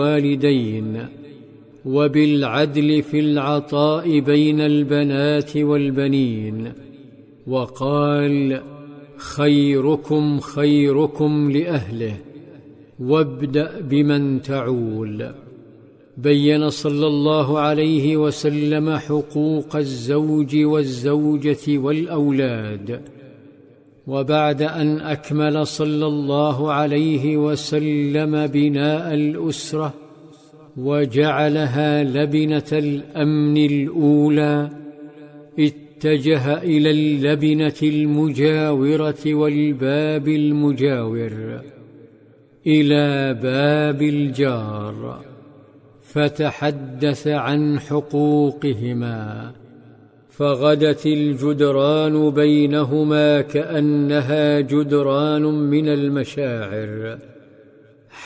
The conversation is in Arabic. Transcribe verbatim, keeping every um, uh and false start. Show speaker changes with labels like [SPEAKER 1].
[SPEAKER 1] الوالدين، وبالعدل في العطاء بين البنات والبنين، وقال: خيركم خيركم لأهله، وابدأ بمن تعول. بين صلى الله عليه وسلم حقوق الزوج والزوجة والأولاد. وبعد أن أكمل صلى الله عليه وسلم بناء الأسرة وجعلها لبنة الأمن الأولى، اتجه إلى اللبنة المجاورة والباب المجاور، إلى باب الجار، فتحدث عن حقوقهما، فغدت الجدران بينهما كأنها جدران من المشاعر،